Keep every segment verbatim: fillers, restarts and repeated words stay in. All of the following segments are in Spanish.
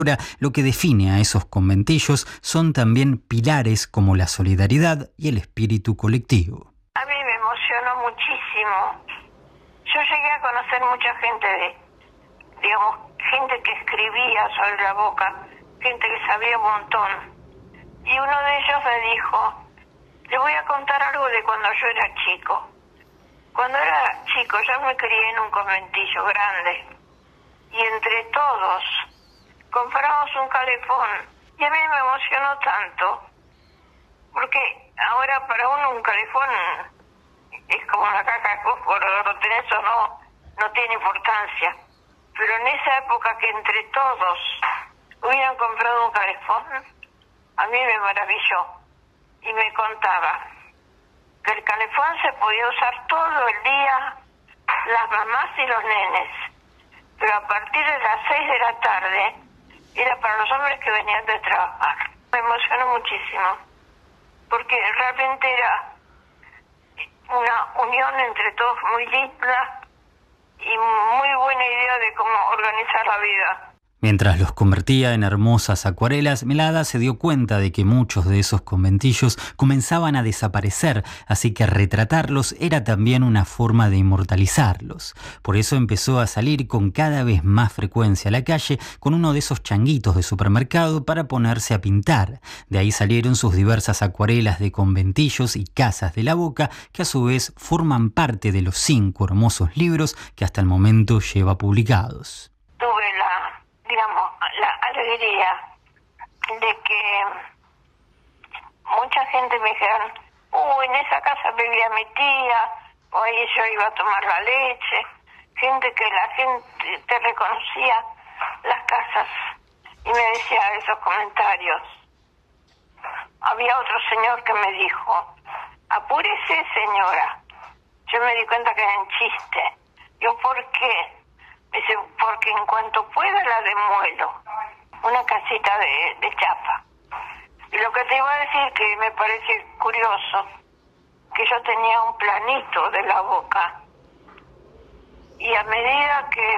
Ahora, lo que define a esos conventillos son también pilares como la solidaridad y el espíritu colectivo. A mí me emocionó muchísimo. Yo llegué a conocer mucha gente de, digamos, gente que escribía sobre la boca, gente que sabía un montón. Y uno de ellos me dijo, le voy a contar algo de cuando yo era chico. Cuando era chico yo me crié en un conventillo grande y entre todos compramos un calefón y a mí me emocionó tanto porque ahora para uno un calefón es como una caja de fósforo, lo tenés o no, no tiene importancia. Pero en esa época que entre todos hubieran comprado un calefón, a mí me maravilló y me contaba que el calefón se podía usar todo el día, las mamás y los nenes, pero a partir de las seis de la tarde era para los hombres que venían de trabajar. Me emocionó muchísimo, porque realmente era una unión entre todos muy linda y muy buena idea de cómo organizar la vida. Mientras los convertía en hermosas acuarelas, Melada se dio cuenta de que muchos de esos conventillos comenzaban a desaparecer, así que retratarlos era también una forma de inmortalizarlos. Por eso empezó a salir con cada vez más frecuencia a la calle con uno de esos changuitos de supermercado para ponerse a pintar. De ahí salieron sus diversas acuarelas de conventillos y casas de la boca, que a su vez forman parte de los cinco hermosos libros que hasta el momento lleva publicados. Tuve la digamos, la alegría de que mucha gente me dijeron, uh, en esa casa vivía mi tía, o ahí yo iba a tomar la leche, gente que la gente te reconocía las casas y me decía esos comentarios. Había otro señor que me dijo, apúrese señora. Yo me di cuenta que era un chiste. Yo, ¿por qué? Dice, porque en cuanto pueda la demuelo, una casita de, de chapa. Y lo que te iba a decir, que me parece curioso, que yo tenía un planito de la boca, y a medida que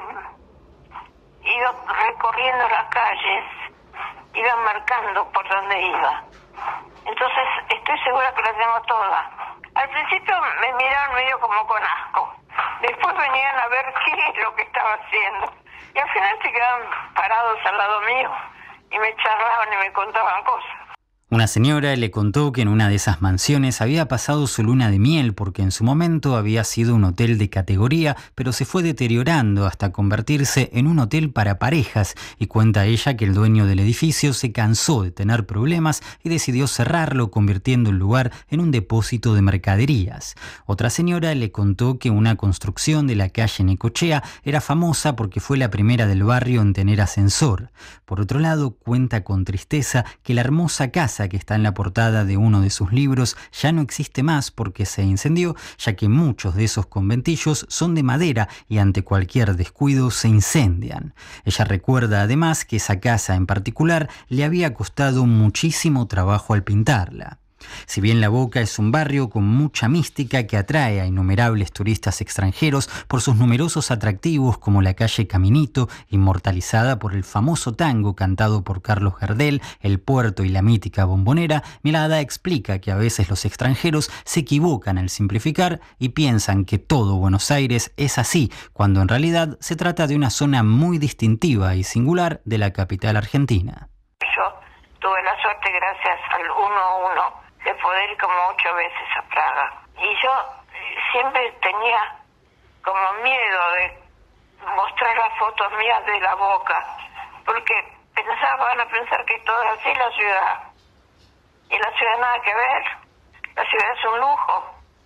iba recorriendo las calles, iba marcando por dónde iba. Entonces, estoy segura que la tengo toda. Al principio me miraron medio como con asco. Después venían a ver qué es lo que estaba haciendo. Y al final se quedaban parados al lado mío y me charlaban y me contaban cosas. Una señora le contó que en una de esas mansiones había pasado su luna de miel porque en su momento había sido un hotel de categoría, pero se fue deteriorando hasta convertirse en un hotel para parejas, y cuenta ella que el dueño del edificio se cansó de tener problemas y decidió cerrarlo, convirtiendo el lugar en un depósito de mercaderías. Otra señora le contó que una construcción de la calle Necochea era famosa porque fue la primera del barrio en tener ascensor. Por otro lado, cuenta con tristeza que la hermosa casa que está en la portada de uno de sus libros ya no existe más porque se incendió, ya que muchos de esos conventillos son de madera y ante cualquier descuido se incendian. Ella recuerda además que esa casa en particular le había costado muchísimo trabajo al pintarla. Si bien La Boca es un barrio con mucha mística que atrae a innumerables turistas extranjeros por sus numerosos atractivos como la calle Caminito, inmortalizada por el famoso tango cantado por Carlos Gardel, el puerto y la mítica Bombonera, Melada explica que a veces los extranjeros se equivocan al simplificar y piensan que todo Buenos Aires es así, cuando en realidad se trata de una zona muy distintiva y singular de la capital argentina. Yo tuve la suerte, gracias al uno a uno, de poder ir como ocho veces a Praga. Y yo siempre tenía como miedo de mostrar las fotos mías de La Boca, porque pensaba, van a pensar que todo es así la ciudad. Y la ciudad nada que ver, la ciudad es un lujo.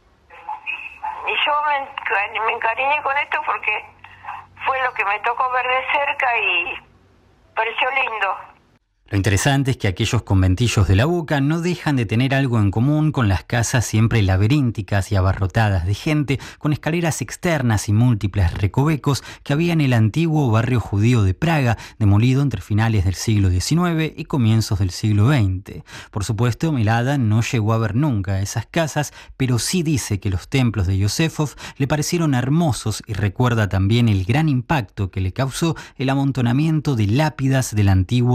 Y yo me, me encariñé con esto porque fue lo que me tocó ver de cerca y pareció lindo. Lo interesante es que aquellos conventillos de la Boca no dejan de tener algo en común con las casas siempre laberínticas y abarrotadas de gente, con escaleras externas y múltiples recovecos que había en el antiguo barrio judío de Praga, demolido entre finales del siglo diecinueve y comienzos del siglo veinte. Por supuesto, Milada no llegó a ver nunca esas casas, pero sí dice que los templos de Yosefov le parecieron hermosos y recuerda también el gran impacto que le causó el amontonamiento de lápidas del antiguo